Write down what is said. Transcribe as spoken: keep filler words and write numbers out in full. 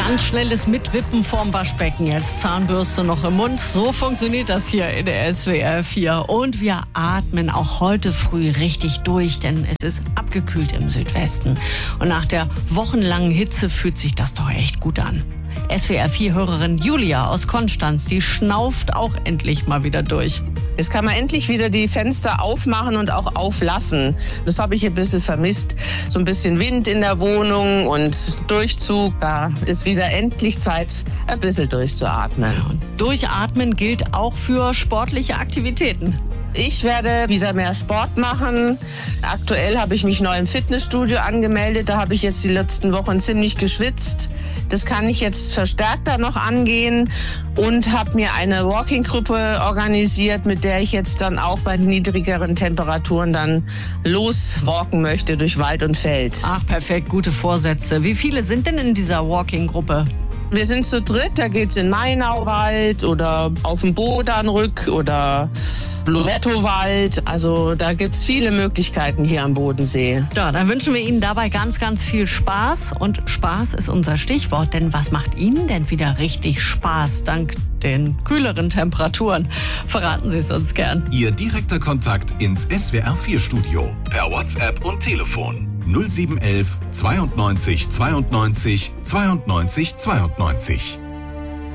Ganz schnelles Mitwippen vorm Waschbecken. Jetzt Zahnbürste noch im Mund. So funktioniert das hier in der S W R vier. Und wir atmen auch heute früh richtig durch, denn es ist abgekühlt im Südwesten. Und nach der wochenlangen Hitze fühlt sich das doch echt gut an. S W R vier-Hörerin Julia aus Konstanz, die schnauft auch endlich mal wieder durch. Jetzt kann man endlich wieder die Fenster aufmachen und auch auflassen. Das habe ich ein bisschen vermisst. So ein bisschen Wind in der Wohnung und Durchzug. Da ist wieder endlich Zeit, ein bisschen durchzuatmen. Und durchatmen gilt auch für sportliche Aktivitäten. Ich werde wieder mehr Sport machen. Aktuell habe ich mich neu im Fitnessstudio angemeldet. Da habe ich jetzt die letzten Wochen ziemlich geschwitzt. Das kann ich jetzt verstärkter noch angehen und habe mir eine Walking-Gruppe organisiert, mit der ich jetzt dann auch bei niedrigeren Temperaturen dann loswalken möchte durch Wald und Feld. Ach, perfekt, gute Vorsätze. Wie viele sind denn in dieser Walking-Gruppe? Wir sind zu dritt, da geht's in Mainauwald oder auf dem Bodernrück oder Lorettowald. Also da gibt's viele Möglichkeiten hier am Bodensee. Ja, dann wünschen wir Ihnen dabei ganz, ganz viel Spaß. Und Spaß ist unser Stichwort, denn was macht Ihnen denn wieder richtig Spaß dank den kühleren Temperaturen? Verraten Sie es uns gern. Ihr direkter Kontakt ins S W R vier Studio per WhatsApp und Telefon null sieben eins eins zweiundneunzig zweiundneunzig zweiundneunzig zweiundneunzig.